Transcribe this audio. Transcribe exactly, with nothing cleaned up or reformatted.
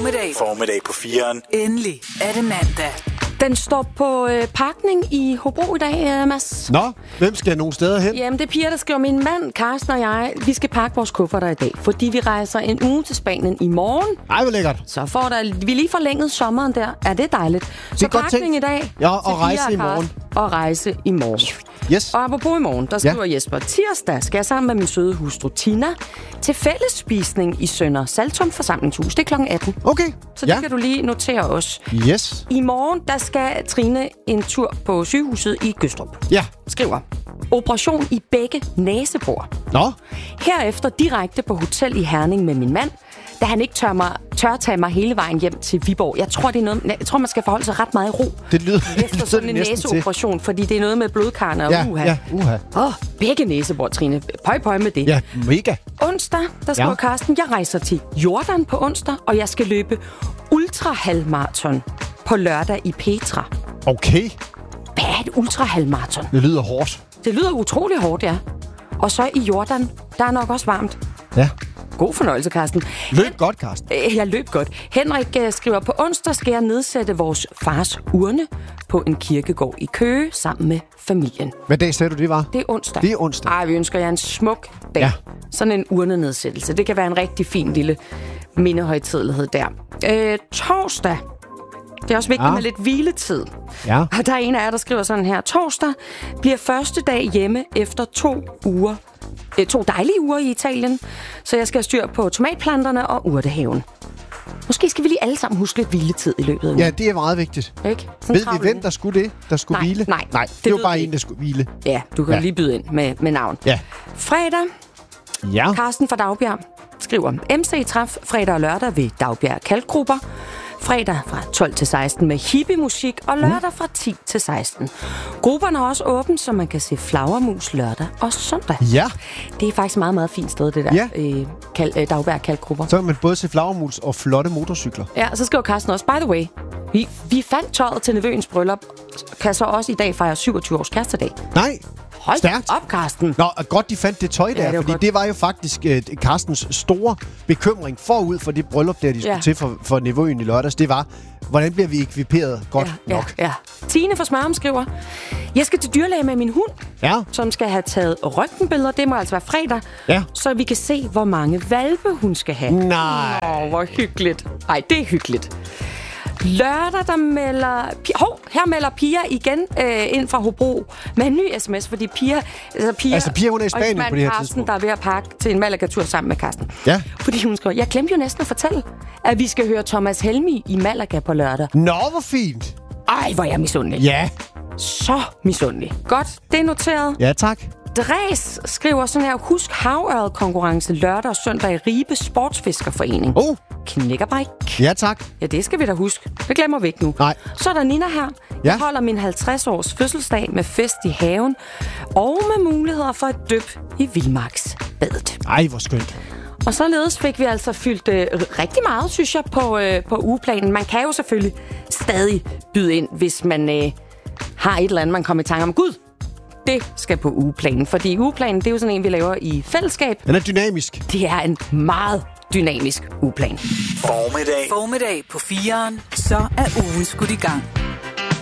Formiddag. Formiddag på firen. Endelig er det mandag. Den står på øh, pakning i Hobro i dag, øh, Mads. Nå, hvem skal nogen steder hen? Jamen, det er Pia, der skriver, min mand, Karsten og jeg, vi skal pakke vores kufferter i dag, fordi vi rejser en uge til Spanien i morgen. Ej, hvor lækkert. Så får der, vi lige forlænget sommeren der. Er det dejligt? Det Så er godt pakning tænkt. i dag. Ja, og til rejse Pia i morgen. Og rejse i morgen. Yes. Og apropos i morgen, der skriver Ja. Jesper, tirsdag skal jeg sammen med min søde hustru Tina til fællesspisning i Sønder Saltum Forsamlingshus. Det er klokken atten. Okay. Så ja. det kan du lige notere os. Yes. I morgen, der skal Trine en tur på sygehuset i Gødstrup. Ja. Skriver, operation i begge næsebor. Nå. Herefter direkte på hotel i Herning med min mand, da han ikke tør, mig, tør tage mig hele vejen hjem til Viborg. Jeg tror, det er noget, jeg tror man skal forholde sig ret meget i ro. Det lyder, Efter sådan en næseoperation, fordi det er noget med blodkarne og ja, uha. Ja, uha. Åh, oh, begge næsebor, Trine. Pøj, pøj med det. Ja, mega. Onsdag, der skriver Ja. Karsten, jeg rejser til Jordan på onsdag, og jeg skal løbe ultrahalmarathon på lørdag i Petra. Okay. Hvad er et ultrahalmarathon? Det lyder hårdt. Det lyder utrolig hårdt, ja. Og så i Jordan, der er nok også varmt. Ja. God fornøjelse, Karsten. Løb godt, Karsten. Øh, Jeg løb godt. Henrik øh, skriver, på onsdag skal jeg nedsætte vores fars urne på en kirkegård i Køge sammen med familien. Hvad dag sagde du, det var? Det er onsdag. Det er onsdag. Ej, vi ønsker jer en smuk dag. Ja. Sådan en urnenedsættelse. Det kan være en rigtig fin lille mindehøjtidelighed der. Øh, torsdag. Det er også vigtigt Ja. med lidt hviletid. Ja. Og der er en af jer, der skriver sådan her. Torsdag bliver første dag hjemme efter to uger. Øh, to dejlige uger i Italien. Så jeg skal have styr på tomatplanterne og urtehaven. Måske skal vi lige alle sammen huske lidt hviletid i løbet af ugen. Ja, det er meget vigtigt. Ikke? Sådan Ved vi, travl hvem uge. der skulle det? Der skulle Nej, hvile? nej, nej. det Det var ved bare vi en, der skulle hvile. Ja, du kan Ja. ja. lige byde ind med, med navn. Ja. Fredag. Ja. Carsten fra Dagbjerg skriver, M C træf fredag og lørdag ved Dagbjerg Kalkgrupper. Fredag fra tolv til seksten med hippie-musik, og lørdag fra ti til seksten. Grupperne er også åbent, så man kan se flagermus lørdag og søndag. Ja. Det er faktisk et meget, meget fint sted, det der Ja. øh, kal- øh, Dagbjerg Kalkgrupper. Så kan man både se flagermus og flotte motorcykler. Ja, så skriver Carsten også, by the way, vi, vi fandt tøjet til nevøens bryllup, kan så også i dag fejre syvogtyve års kærestedag. Nej. Hold Stærkt. op, Carsten. Nå, og godt de fandt det tøj der, Ja, det var fordi godt. det var jo faktisk uh, Carstens store bekymring forud for det bryllup, der de skulle Ja. til for, for niveauen i lørdags. Det var, hvordan bliver vi ekviperet godt ja, nok? Ja, ja. Tine fra Smørum skriver, jeg skal til dyrlæge med min hund, Ja. som skal have taget røntgenbilleder. Det må altså være fredag, Ja. så vi kan se, hvor mange valpe hun skal have. Nej. Åh, hvor hyggeligt. Nej, det er hyggeligt. Lørdag, der melder... Pia, hov, her melder Pia igen øh, ind fra Hobro med en ny sms, fordi Pia... Altså, Pia, Altså, Pia, hun er i Spanien og hendes på det her Carsten, tidspunkt. der er ved at pakke til en Malaga-tur sammen med Carsten. Ja. Fordi hun skriver, jeg glemte jo næsten at fortælle, at vi skal høre Thomas Helmig i Malaga på lørdag. Nå, hvor fint. Ej, hvor er jeg misundelig. Ja. Så misundelig. Godt, det er noteret. Ja, tak. Dres skriver sådan her, husk havørred-konkurrence lørdag og søndag i Ribe Sportsfiskerforening. Oh. Knækkerbræk. Ja, tak. Ja, det skal vi da huske. Det glemmer vi ikke nu. Nej. Så er der Nina her. Ja. Jeg holder min halvtreds års fødselsdag med fest i haven og med muligheder for et dyp i Vildmarksbadet. Ej, hvor skønt. Og således fik vi altså fyldt øh, rigtig meget, synes jeg, på, øh, på ugeplanen. Man kan jo selvfølgelig stadig byde ind, hvis man øh, har et eller andet, man kommer i tanke om. Gud, det skal på ugeplanen. Fordi ugeplanen, det er jo sådan en, vi laver i fællesskab. Den er dynamisk. Det er en meget dynamisk ugeplan. Formiddag. Formiddag på firen. Så er ugen skudt i gang.